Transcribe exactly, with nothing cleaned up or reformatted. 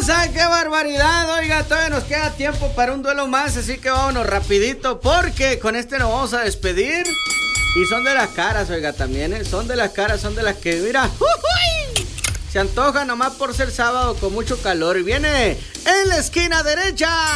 ¡Ay, qué barbaridad! Oiga, todavía nos queda tiempo para un duelo más, así que vámonos rapidito, porque con este nos vamos a despedir. Y son de las caras, oiga, también, ¿eh? Son de las caras, son de las que, mira, ¡uy! Se antoja nomás por ser sábado con mucho calor. Y viene en la esquina derecha.